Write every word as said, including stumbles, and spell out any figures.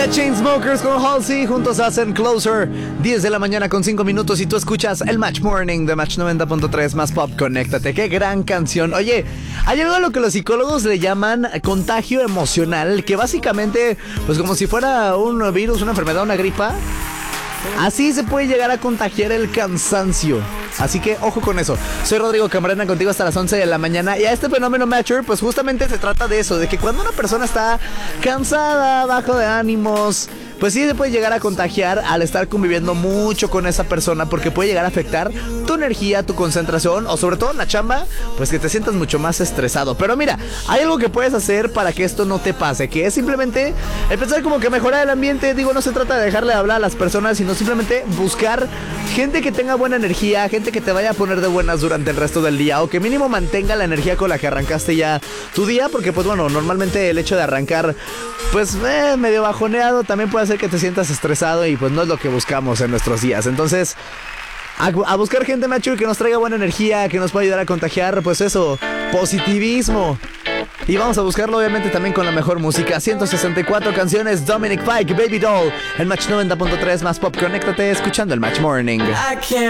The Chainsmokers con Halsey juntos hacen Closer. diez de la mañana con cinco minutos y tú escuchas el Match Morning de Match noventa punto tres más Pop. Conéctate, qué gran canción. Oye, hay algo a lo que los psicólogos le llaman contagio emocional, que básicamente, pues como si fuera un virus, una enfermedad, una gripa, así se puede llegar a contagiar el cansancio. Así que ojo con eso. Soy Rodrigo Camarena, contigo hasta las once de la mañana. Y a este fenómeno Matcher, pues justamente se trata de eso, de que cuando una persona está cansada, bajo de ánimos, pues sí se puede llegar a contagiar al estar conviviendo mucho con esa persona, porque puede llegar a afectar tu energía, tu concentración, o sobre todo en la chamba, pues que te sientas mucho más estresado. Pero mira, hay algo que puedes hacer para que esto no te pase, que es simplemente empezar como que a mejorar el ambiente. Digo, no se trata de dejarle de hablar a las personas, sino simplemente buscar gente que tenga buena energía, gente que te vaya a poner de buenas durante el resto del día, o que mínimo mantenga la energía con la que arrancaste ya tu día, porque pues bueno, normalmente el hecho de arrancar pues eh, medio bajoneado también puede hacer que te sientas estresado, y pues no es lo que buscamos en nuestros días. Entonces, a, a buscar gente macho que nos traiga buena energía, que nos pueda ayudar a contagiar, pues eso, positivismo. Y vamos a buscarlo obviamente también con la mejor música. ciento sesenta y cuatro canciones, Dominic Fike, Baby Doll, el Match noventa punto tres más Pop. Conéctate escuchando el Match Morning.